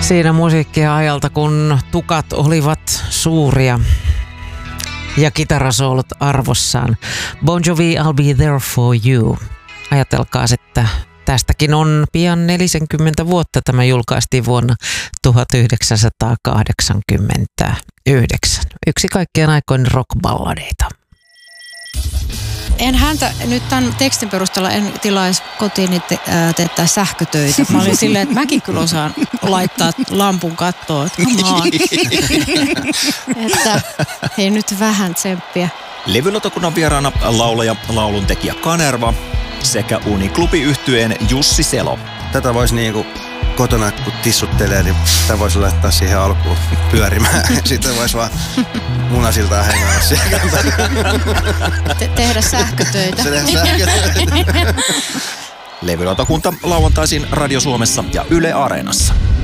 Siinä musiikkia ajalta, kun tukat olivat suuria ja kitarasoolot arvossaan. Bon Jovi, I'll be there for you. Ajatelkaa, että tästäkin on pian 40 vuotta. Tämä julkaistiin vuonna 1989. Yksi kaikkien aikoinen rockballadeita. En häntä nyt tämän tekstin perusteella en tilaisi kotiin teettää sähkötöitä. Mä olin silleen, että mäkin kyllä osaan laittaa lampun kattoon. Että hei nyt vähän tsemppiä. Levylautakunnan vieraana laulaja, lauluntekijä Kanerva sekä Uniklubi-yhtyeen Jussi Selo. Tätä voisi niinku kotona kun tissuttelee, niin tämä voisi laittaa siihen alkuun pyörimään. Sitten voisi vaan munasiltaan hengällä siellä. Tehdä sähkötöitä. Levylautakunta lauantaisin Radio Suomessa ja Yle Areenassa.